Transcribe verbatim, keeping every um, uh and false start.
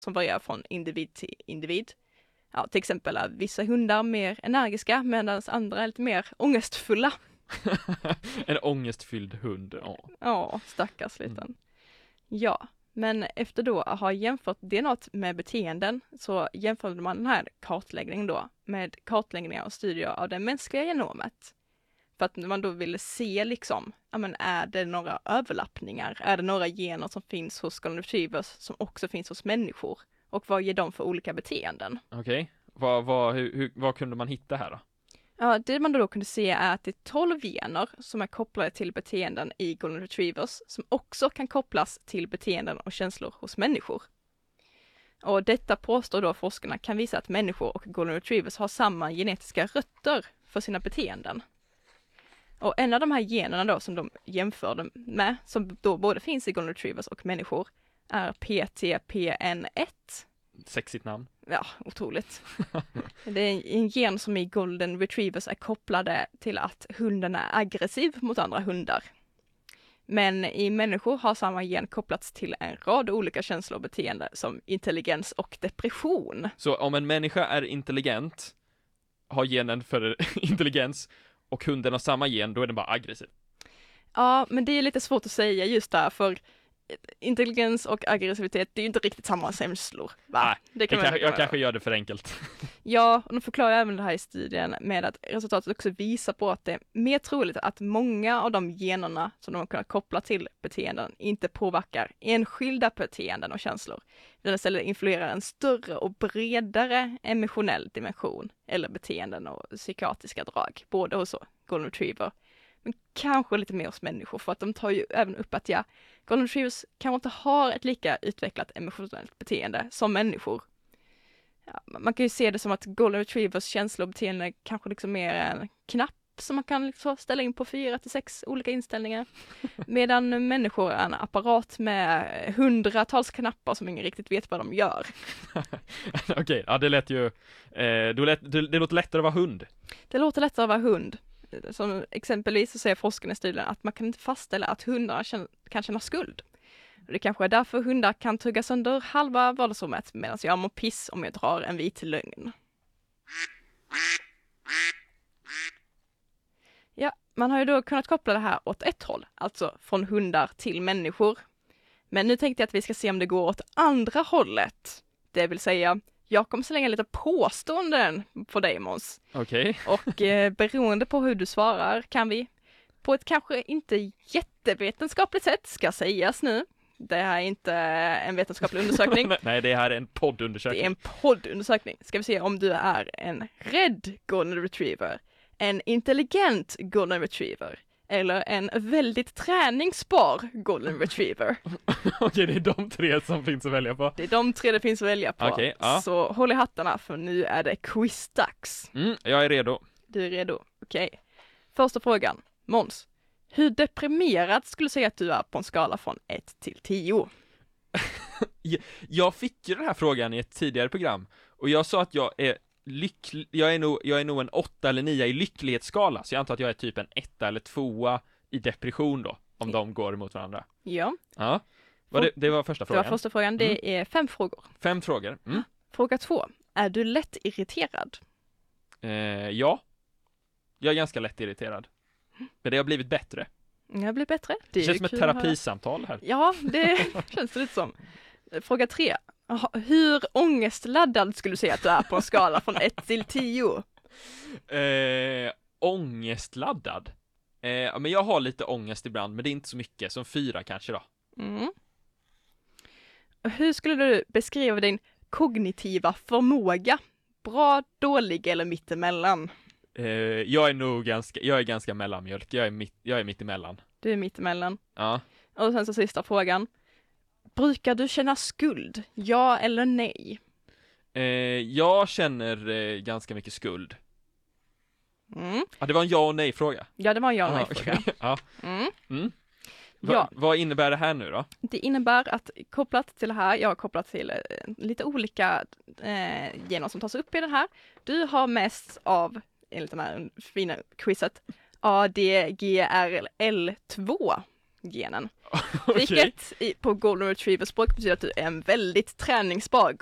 som varierar från individ till individ. Ja, till exempel är vissa hundar mer energiska medan andra är lite mer ångestfulla. En ångestfylld hund, ja. Ja, stackars liten. Mm. Ja, men efter då att ha jämfört D N A med beteenden så jämförde man den här kartläggningen då med kartläggningar och studier av det mänskliga genomet. För att man då ville se liksom, ja men är det några överlappningar? Är det några gener som finns hos golden retrievers som också finns hos människor? Och vad ger de för olika beteenden? Okej, okay. vad, vad, hur, hur, vad kunde man hitta här då? Ja, det man då kunde se är att det är tolv gener som är kopplade till beteenden i golden retrievers som också kan kopplas till beteenden och känslor hos människor. Och detta påstår då forskarna kan visa att människor och golden retrievers har samma genetiska rötter för sina beteenden. Och en av de här generna då som de jämförde med, som då både finns i golden retrievers och människor, är P T P N ett. Sexigt namn. Ja, otroligt. Det är en gen som i golden retrievers är kopplade till att hunden är aggressiv mot andra hundar. Men i människor har samma gen kopplats till en rad olika känslor och beteende som intelligens och depression. Så om en människa är intelligent, har genen för intelligens, och hunden har samma gen, då är den bara aggressiv. Ja, men det är lite svårt att säga just där, för intelligens och aggressivitet, det är ju inte riktigt samma känslor. Va? Nej, det kan jag, jag kanske gör det för enkelt. Ja, och de förklarar även det här i studien med att resultatet också visar på att det är mer troligt att många av de generna som de har kunnat koppla till beteenden inte påverkar enskilda beteenden och känslor. Den istället influerar en större och bredare emotionell dimension eller beteenden och psykiatriska drag, både hos golden retriever men kanske lite mer hos människor, för att de tar ju även upp att ja, golden retrievers kanske inte har ett lika utvecklat emotionellt beteende som människor. Ja, man kan ju se det som att golden retrievers känsla och beteende kanske liksom mer en knapp som man kan liksom ställa in på fyra till sex olika inställningar. Medan människor är en apparat med hundratals knappar som ingen riktigt vet vad de gör. Okej, okay, ja det lät ju, eh, det, lät, det, det låter lättare att vara hund. Det låter lättare att vara hund. Som exempelvis så säger forskarna i studien att man kan inte fastställa att hundar känner, kan känna skuld. Det kanske är därför hundar kan tugga sönder halva vardagsrummet medan jag mår piss om jag drar en vit lögn. Ja, man har ju då kunnat koppla det här åt ett håll, alltså från hundar till människor. Men nu tänkte jag att vi ska se om det går åt andra hållet. Det vill säga, jag kommer slänga lite påståenden på dig, Måns. Okej. Okay. Och eh, beroende på hur du svarar kan vi på ett kanske inte jättevetenskapligt sätt, ska sägas nu. Det här är inte en vetenskaplig undersökning. Nej, det här är en poddundersökning. Det är en poddundersökning. Ska vi se om du är en rädd golden retriever, en intelligent golden retriever eller en väldigt träningsbar golden retriever. Okej, det är de tre som finns att välja på. Det är de tre det finns att välja på. Okej, ja. Så håll i hattarna för nu är det quizdags. Mm, jag är redo. Du är redo, okej. Okay. Första frågan, Måns. Hur deprimerad skulle du säga att du är på en skala från ett till tio? Jag fick ju den här frågan i ett tidigare program och jag sa att jag är lycklig, jag är nog, jag är nog en åtta eller nio i lycklighetsskala, så jag antar att jag är typ en etta eller tvåa i depression då, om ja. de går emot varandra. Ja. Ja. Var det, det var första frågan. Det var första frågan, det mm. är fem frågor. Fem frågor. Mm. Fråga två, är du lätt irriterad? Eh, ja. Jag är ganska lätt irriterad. Men det har blivit bättre. Det har blivit bättre. Det, det känns som ett terapisamtal här. Ja, det känns det lite som. Fråga tre. Hur ångestladdad skulle du säga att du är på en skala från ett till tio? Eh, ångestladdad? Eh, men jag har lite ångest ibland, men det är inte så mycket. Som fyra kanske då. Mm. Hur skulle du beskriva din kognitiva förmåga? Bra, dålig eller mittemellan? Eh, jag är nog ganska, jag är ganska mellanmjölk. Jag är mitt, jag är mitt emellan. Du är mittemellan. Ja. Och sen så sista frågan. Brukar du känna skuld? Ja eller nej? Eh, jag känner eh, ganska mycket skuld. Mm. Ja, det var en ja och nej fråga. Ja, det var en ja och nej fråga. Okay. Ja. Mm. Mm. Va, ja. Vad innebär det här nu då? Det innebär att kopplat till det här, jag har kopplat till eh, lite olika eh, gener som tas upp i den här. Du har mest av, enligt den här fina quizet, A D G R L två genen. Okej. Vilket i, på golden retriever språk betyder att du är en väldigt träningsbar